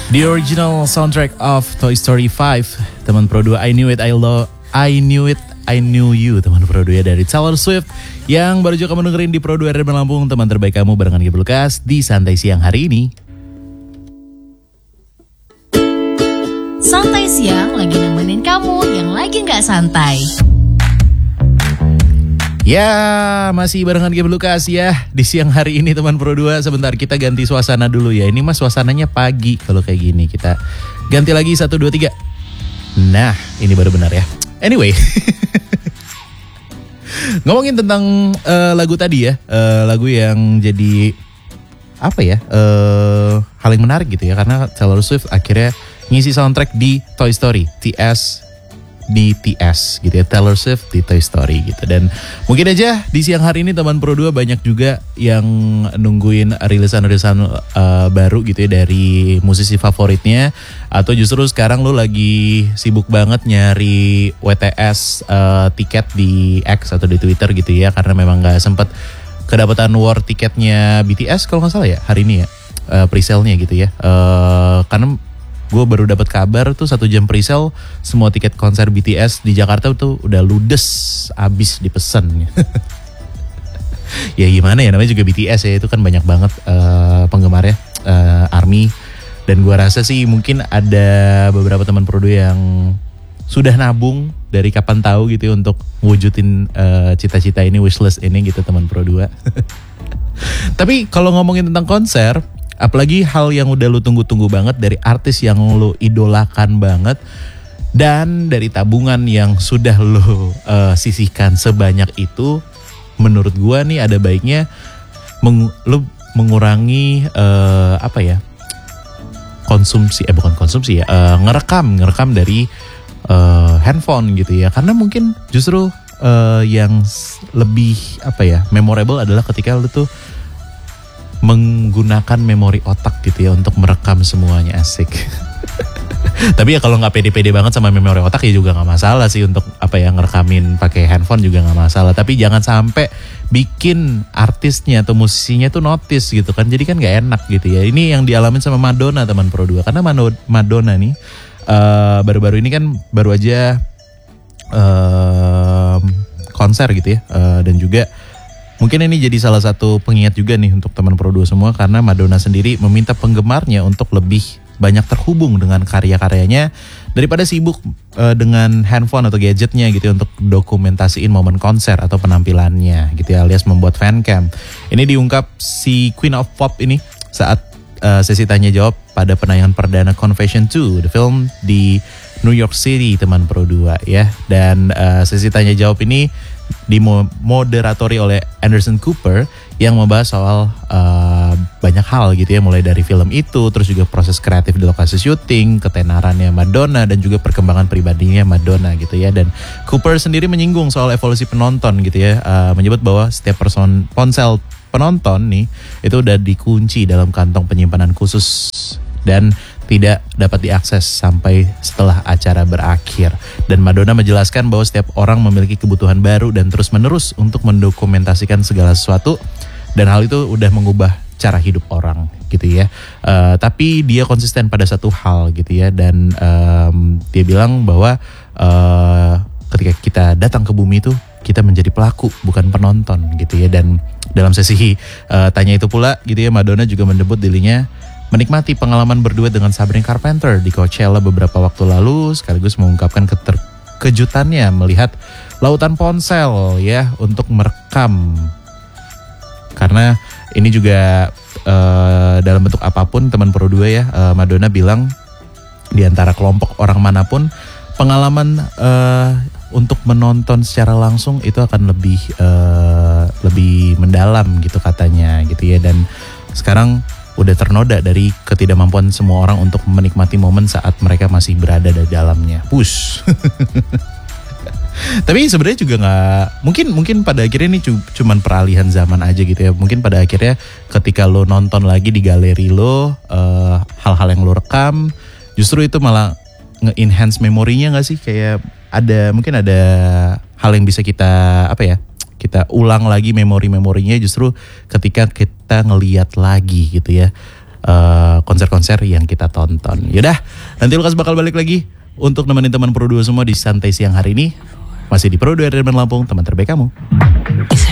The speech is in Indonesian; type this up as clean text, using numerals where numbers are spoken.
The original soundtrack of Toy Story 5, teman Pro 2, I Knew It, I Knew You, teman Pro 2 ya, dari Taylor Swift. Yang baru juga kamu dengerin di Pro 2 RRM Lampung, teman terbaik kamu barengan Gibran Lukas di Santai Siang hari ini. Santai Siang lagi nemenin kamu yang lagi gak santai. Ya, masih barengan Gibran Lukas ya di siang hari ini teman Pro 2. Sebentar kita ganti suasana dulu ya. Ini mas suasananya pagi kalau kayak gini. Kita ganti lagi 1, 2, 3. Nah, ini baru benar ya. Anyway, ngomongin tentang lagu tadi ya, lagu yang jadi apa ya, hal yang menarik gitu ya, karena Taylor Swift akhirnya ngisi soundtrack di Toy Story, BTS gitu ya, Taylor Swift di Toy Story gitu. Dan mungkin aja di siang hari ini teman Pro 2 banyak juga yang nungguin rilisan-rilisan baru gitu ya dari musisi favoritnya, atau justru sekarang lu lagi sibuk banget nyari WTS tiket di X atau di Twitter gitu ya, karena memang gak sempet kedapatan war tiketnya BTS kalau gak salah ya hari ini ya, pre-sale-nya gitu ya, karena gue baru dapat kabar tuh 1 jam pre-sale semua tiket konser BTS di Jakarta tuh udah ludes abis dipesan. Ya gimana ya, namanya juga BTS ya, itu kan banyak banget penggemarnya, ARMY. Dan gue rasa sih mungkin ada beberapa teman Pro 2 yang sudah nabung dari kapan tahu gitu ya untuk wujudin cita-cita ini, wishlist ini gitu teman Pro 2. Tapi kalau ngomongin tentang konser, apalagi hal yang udah lu tunggu-tunggu banget dari artis yang lu idolakan banget, dan dari tabungan yang sudah lu sisihkan sebanyak itu, menurut gua nih ada baiknya lu mengurangi ngerekam dari handphone gitu ya, karena mungkin justru yang lebih memorable adalah ketika lu tuh menggunakan memori otak gitu ya untuk merekam semuanya. Asik. Tapi ya kalau nggak pede-pede banget sama memori otak ya juga nggak masalah sih untuk ngerekamin pakai handphone juga nggak masalah. Tapi jangan sampai bikin artisnya atau musisinya tuh notice gitu kan. Jadi kan nggak enak gitu ya. Ini yang dialamin sama Madonna teman Pro 2. Karena Madonna nih baru-baru ini kan baru aja konser gitu ya, dan juga mungkin ini jadi salah satu pengingat juga nih untuk teman Pro 2 semua, karena Madonna sendiri meminta penggemarnya untuk lebih banyak terhubung dengan karya-karyanya daripada sibuk dengan handphone atau gadgetnya gitu ya, untuk dokumentasiin momen konser atau penampilannya gitu ya, alias membuat fancam. Ini diungkap si Queen of Pop ini saat sesi tanya jawab pada penayangan perdana Confession 2, the film di New York City teman Pro 2 ya. Dan sesi tanya jawab ini dimoderatori oleh Anderson Cooper yang membahas soal banyak hal gitu ya, mulai dari film itu, terus juga proses kreatif di lokasi syuting, ketenarannya Madonna, dan juga perkembangan pribadinya Madonna gitu ya. Dan Cooper sendiri menyinggung soal evolusi penonton gitu ya, menyebut bahwa setiap ponsel penonton nih itu udah dikunci dalam kantong penyimpanan khusus dan tidak dapat diakses sampai setelah acara berakhir. Dan Madonna menjelaskan bahwa setiap orang memiliki kebutuhan baru dan terus-menerus untuk mendokumentasikan segala sesuatu, dan hal itu udah mengubah cara hidup orang gitu ya. Tapi dia konsisten pada satu hal gitu ya, dan dia bilang bahwa ketika kita datang ke bumi itu kita menjadi pelaku bukan penonton gitu ya. Dan dalam sesi tanya itu pula gitu ya, Madonna juga mendebut dirinya menikmati pengalaman berdua dengan Sabrina Carpenter di Coachella beberapa waktu lalu, sekaligus mengungkapkan keterkejutannya melihat lautan ponsel ya untuk merekam. Karena ini juga dalam bentuk apapun teman Pro 2 ya, Madonna bilang di antara kelompok orang manapun, pengalaman untuk menonton secara langsung itu akan lebih mendalam gitu katanya gitu ya. Dan sekarang udah ternoda dari ketidakmampuan semua orang untuk menikmati momen saat mereka masih berada di dalamnya. Push. Tapi sebenarnya juga nggak, mungkin pada akhirnya ini cuman peralihan zaman aja gitu ya. Mungkin pada akhirnya ketika lo nonton lagi di galeri lo, hal-hal yang lo rekam justru itu malah nge-enhance memorinya nggak sih? Kayak mungkin ada hal yang bisa kita kita ulang lagi memorinya justru ketika kita ngeliat lagi gitu ya. konser-konser yang kita tonton. Yaudah, nanti Lukas bakal balik lagi untuk nemenin teman Pro 2 semua di santai siang hari ini. Masih di Pro 2 Lampung, teman terbaik kamu.